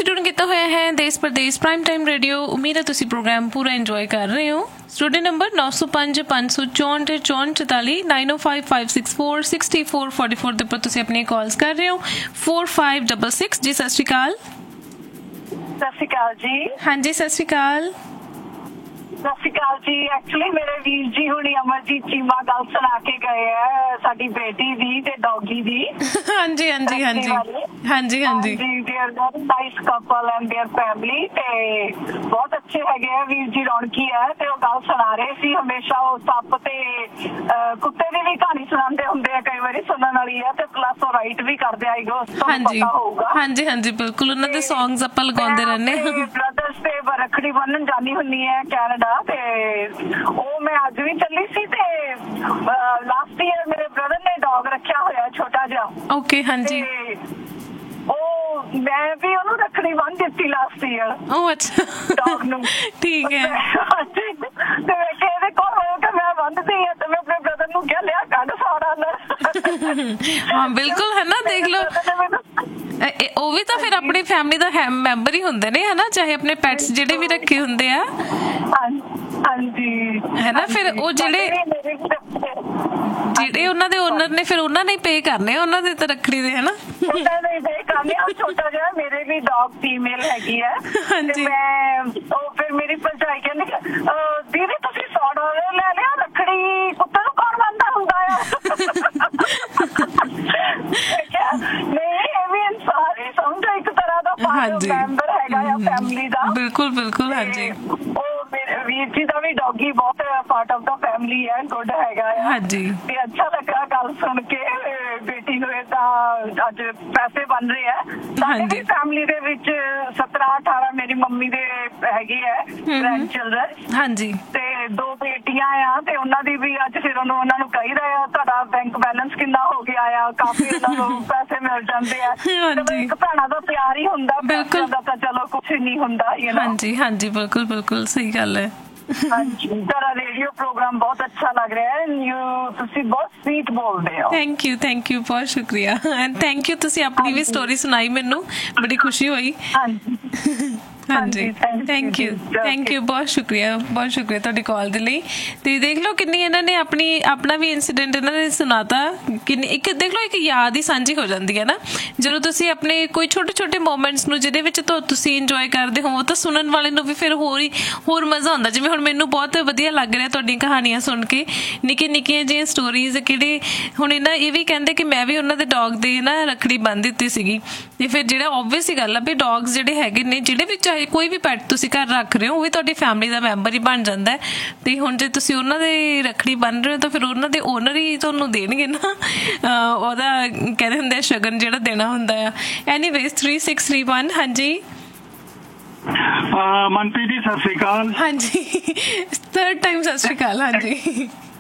ਤੁਸੀਂ ਟਿਊਨ ਕੀਤਾ ਹੋਇਆ ਹੈ ਦੇਸ਼ ਪ੍ਰਦੇਸ਼ ਪ੍ਰਾਈਮ ਟਾਈਮ ਰੇਡੀਓ। ਉਮੀਦ ਹੈ ਤੁਸੀਂ ਪ੍ਰੋਗਰਾਮ ਪੂਰਾ ਇੰਜੋਏ ਕਰ ਰਹੇ ਹੋ। ਸਟੂਡੀਓ ਨੰਬਰ 905 564 44 9055646444 ਦੇ ਉੱਪਰ ਤੁਸੀਂ ਆਪਣੀ ਕਾਲਸ ਕਰ ਰਹੇ ਹੋ। 4566 ਜੀ। ਸਤਿ ਸ਼੍ਰੀ ਅਕਾਲ। ਸਤਿ ਸ਼੍ਰੀ ਅਕਾਲ ਜੀ। ਹਾਂਜੀ ਸਤਿ ਸ਼੍ਰੀ ਅਕਾਲ। ਸਤਿ ਸ਼੍ਰੀ ਅਕਾਲ ਜੀ। ਐਕਚੁਅਲੀ ਮੇਰੇ ਵੀਰ ਜੀ ਹੁਣੀ ਅਮਰਜੀਤ ਚੀਮਾ ਗੱਲ ਸੁਣਾ ਕੇ ਗਏ ਹੈ ਸਾਡੀ ਬੇਟੀ ਦੀ ਤੇ ਡੌਗੀ ਦੀ। ਹਾਂਜੀ ਹਾਂਜੀ ਹਾਂਜੀ ਹਾਂਜੀ ਹਾਂਜੀ nice couple and their family ਤੇ ਬਹੁਤ ਅੱਛੇ ਹੈਗੇ ਆ ਵੀਰ ਜੀ, ਰੌਣਕੀ ਹੈ। ਤੇ ਉਹ ਗੱਲ ਸੁਣਾ ਰਹੇ ਸੀ, ਹਮੇਸ਼ਾ ਉਹ ਸੱਪ ਤੇ ਕੁੱਤੇ ਦੀ ਵੀ ਕਹਾਣੀ ਸੁਣਾਉਂਦੇ ਹੁੰਦੇ ਆ, ਕਈ ਵਾਰੀ ਸੁਣਨ ਵਾਲੀ ਹੈ ਤੇ ਪਲੱਸ ਉਹ ਰਾਈਟ ਵੀ ਕਰਦੇ ਆਏਗਾ, ਤੁਹਾਨੂੰ ਪਤਾ ਹੋਊਗਾ। ਹਾਂਜੀ ਹਾਂਜੀ ਬਿਲਕੁਲ, ਉਹਨਾਂ ਦੇ ਸੌਂਗਸ ਆਪਾਂ ਲਗਾਉਂਦੇ ਰਹਿੰਦੇ ਹਾਂ। ਬ੍ਰਦਰਸ ਤੇ ਰੱਖੜੀ ਬੰਨਣ ਜਾਣੀ ਹੁੰਦੀ ਹੈ ਕੈਨੇਡਾ, ਤੇ ਉਹ ਮੈਂ ਅੱਜ ਵੀ ਚੱਲੀ ਸੀ। ਤੇ ਲਾਸਟ ਈਅਰ ਮੇਰੇ ਬ੍ਰਦਰ ਨੇ ਡੌਗ ਰੱਖਿਆ ਹੋਇਆ ਛੋਟਾ ਜਿਹਾ। ਓਕੇ ਹਾਂਜੀ। ਉਹ ਮੈਂ ਵੀ ਉਹਨੂੰ ਰੱਖੜੀ ਬੰਨ ਦਿੱਤੀ ਲਾਸਟ ਈਅਰ। ਉਹ ਅੱਛਾ ਡੌਗ ਨੂੰ। ਠੀਕ ਹੈ। ਤੇ ਮੈਂ ਇਹਦੇ ਕੋਲ ਹੋਇਆ ਕਿ ਮੈਂ ਬੰਨਦੀ ਹਾਂ, ਤੇ ਮੈਂ ਆਪਣੇ ਬ੍ਰਦਰ ਨੂੰ ਕਿਹਾ ਲਿਆ ਕੱਢ ਸਾਰਾ। ਹਾਂ ਬਿਲਕੁਲ ਹੈ ਨਾ, ਦੇਖ ਲਓ ਉਹ ਵੀ ਤਾਂ ਫਿਰ ਆਪਣੀ ਫੈਮਿਲੀ ਦਾ ਮੈਂਬਰ ਹੀ ਹੁੰਦੇ ਨੇ, ਹਨਾ, ਚਾਹੇ ਆਪਣੇ ਪੈਟਸ ਜਿਹੜੇ ਵੀ ਰੱਖੇ ਹੁੰਦੇ ਆ। ਹਾਂਜੀ ਹੈ ਨਾ, ਫਿਰ ਉਹ ਜਿਹੜੇ ਉਹਨਾਂ ਦੇ ਓਨਰ ਨੇ ਫਿਰ ਉਹਨਾਂ ਨੇ ਪੇ ਕਰਨੇ ਉਹਨਾਂ ਦੇ ਤਾਂ ਰੱਖੜੀ ਦੇ, ਹਨਾ। ਛੋਟਾ ਜਿਹਾ ਮੇਰੇ ਵੀ ਡੌਗ ਫੀਮੇਲ ਹੈਗੀ ਹੈ। ਮੈਂ ਉਹ ਫਿਰ ਮੇਰੀ ਭਰਜਾਈ ਕਹਿੰਦੀ ਦੀਦੀ ਤੁਸੀਂ $100 ਲੈ ਲਿਆ, ਰੱਖੜੀ ਕੁੱਤੇ ਨੂੰ ਕੌਣ ਬੰਨਦਾ ਹੁੰਦਾ ਆ? ਨਹੀਂ, ਇਹ ਵੀ ਇਨਸਾਨ ਹੀ ਸਮਝੋ, ਇੱਕ ਤਰ੍ਹਾਂ ਦਾ ਮੈਂਬਰ ਹੈਗਾ ਆ ਫੈਮਿਲੀ ਦਾ। ਬਿਲਕੁਲ ਬਿਲਕੁਲ ਹਾਂਜੀ। ਉਹ ਮੇਰੇ ਵੀਰ ਜੀ ਦਾ ਵੀ ਡੌਗੀ ਬਹੁਤ ਪਾਰਟ ਆਫ ਦਾ ਫੈਮਿਲੀ ਹੈ, ਗੁੱਡ ਹੈਗਾ ਆ। ਹਾਂਜੀ ਤੇ ਅੱਛਾ ਲੱਗਾ ਗੱਲ ਸੁਣ ਕੇ। ਬੇਟੀ ਨੂੰ ਏਦਾਂ ਅੱਜ ਪੈਸੇ ਬਣ ਰਹੇ ਆ। ਸਾਡੀ ਫੈਮਿਲੀ ਦੇ ਵਿੱਚ 17-18 ਮੇਰੀ ਮੰਮੀ ਦੇ ਹੈਗੇ ਆ ਗ੍ਰੈਂਡ ਚਿਲਡਰਨ। ਹਾਂਜੀ ਤੇ 2 ਬੇਟੀਆਂ ਆ, ਤੇ ਉਹਨਾਂ ਦੀ ਵੀ ਅੱਜ ਫਿਰ ਉਹਨਾਂ ਨੂੰ ਕਹੀਦਾ ਆ ਤੁਹਾਡਾ ਬੈਂਕ ਬੈਲੈਂਸ ਕਿੰਨਾ ਹੋ ਗਿਆ ਆ, ਕਾਫੀ ਉਹਨਾਂ ਨੂੰ ਪੈਸੇ ਮਿਲ ਜਾਂਦੇ ਆ। ਇੱਕ ਭੈਣਾਂ ਦਾ ਪਿਆਰ ਹੀ ਹੁੰਦਾ, ਪੈਸਿਆਂ ਦਾ ਤਾਂ ਚਲੋ ਕੁਛ ਨਹੀਂ ਹੁੰਦਾ। ਹਾਂਜੀ ਹਾਂਜੀ ਬਿਲਕੁਲ ਬਿਲਕੁਲ ਸਹੀ ਗੱਲ ਹੈ। ਹਾਂਜੀ, ਤੁਹਾਡਾ ਰੇਡੀਓ ਪ੍ਰੋਗਰਾਮ ਬਹੁਤ ਅੱਛਾ ਲੱਗ ਰਿਹਾ ਹੈ। ਤੁਸੀਂ ਬਹੁਤ ਸਵੀਟ ਬੋਲਦੇ ਹੋ। ਥੈਂਕ ਯੂ ਬਹੁਤ ਸ਼ੁਕਰੀਆ। ਐਂਡ ਥੈਂਕ ਯੂ, ਤੁਸੀਂ ਆਪਣੀ ਵੀ ਸਟੋਰੀ ਸੁਣਾਈ, ਮੈਨੂੰ ਬੜੀ ਖੁਸ਼ੀ ਹੋਈ। ਹਾਂਜੀ ਥੈਂਕ ਯੂ ਬਹੁਤ ਸ਼ੁਕਰੀਆ ਤੁਹਾਡੀ ਕਾਲ ਦੇ ਲਈ। ਤੇ ਦੇਖ ਲਓ ਕਿੰਨੀ ਇਹਨਾਂ ਨੇ ਆਪਣਾ ਵੀ ਇੰਸੀਡੈਂਟ ਇਹਨਾਂ ਨੇ ਸੁਣਾਤਾ। ਕਿੰਨੀ ਇੱਕ ਦੇਖ ਲਓ ਇੱਕ ਯਾਦ ਹੀ ਸਾਂਝੀ ਹੋ ਜਾਂਦੀ ਹੈ ਨਾ, ਜਦੋਂ ਤੁਸੀਂ ਆਪਣੇ ਕੋਈ ਛੋਟੇ ਮੋਮੈਂਟਸ ਨੂੰ ਜਿਹਦੇ ਵਿੱਚ ਤੁਸੀਂ ਇੰਜੋਏ ਕਰਦੇ ਹੋ, ਤਾਂ ਸੁਣਨ ਵਾਲੇ ਨੂੰ ਵੀ ਫਿਰ ਹੋਰ ਮਜ਼ਾ ਆਉਂਦਾ। ਜਿਵੇਂ ਹੁਣ ਮੈਨੂੰ ਬਹੁਤ ਵਧੀਆ ਲੱਗ ਰਿਹਾ ਤੁਹਾਡੀਆਂ ਕਹਾਣੀਆਂ ਸੁਣ ਕੇ, ਨਿੱਕੀਆਂ ਜਿਹੀਆਂ ਸਟੋਰੀਜ਼। ਕਿਹੜੇ ਹੁਣ ਇਹਨਾਂ ਇਹ ਵੀ ਕਹਿੰਦੇ ਕਿ ਮੈਂ ਵੀ ਉਹਨਾਂ ਦੇ ਡੌਗ ਦੇ ਨਾ ਰੱਖੜੀ ਬੰਨ੍ਹ ਦਿੱਤੀ ਸੀਗੀ। ਤੇ ਫਿਰ ਜਿਹੜਾ ਓਬਵੀਅਸ ਹੀ ਗੱਲ ਆ ਵੀ ਡੌਗਸ ਜਿਹੜੇ ਹੈਗੇ ਨੇ, ਜਿਹੜੇ ਵੀ ਚਾਹੇ ਕੋਈ ਵੀ ਪੈਟ ਤੁਸੀਂ ਘਰ ਰੱਖ ਰਹੇ ਹੋ, ਉਹ ਵੀ ਤੁਹਾਡੀ ਫੈਮਿਲੀ ਦਾ ਮੈਂਬਰ ਹੀ ਬਣ ਜਾਂਦਾ ਹੈ। ਤੇ ਹੁਣ ਜੇ ਤੁਸੀਂ ਉਹਨਾਂ ਦੇ ਰੱਖੜੀ ਬੰਨ ਰਹੇ ਹੋ, ਤਾਂ ਫਿਰ ਉਹਨਾਂ ਦੇ ਓਨਰ ਹੀ ਤੁਹਾਨੂੰ ਦੇਣਗੇ ਨਾ, ਉਹਦਾ ਕਹਿੰਦੇ ਹੁੰਦੇ ਸ਼ਗਨ ਜਿਹੜਾ ਦੇਣਾ ਹੁੰਦਾ ਆ। ਐਨੀਵੇਜ਼ 3631 ਹਾਂਜੀ ਮਨਪ੍ਰੀਤ ਜੀ ਸਤਿ ਸ਼੍ਰੀ ਅਕਾਲ। ਹਾਂਜੀ 3rd ਟਾਈਮ ਸਤਿ ਸ਼੍ਰੀ ਅਕਾਲ। ਹਾਂਜੀ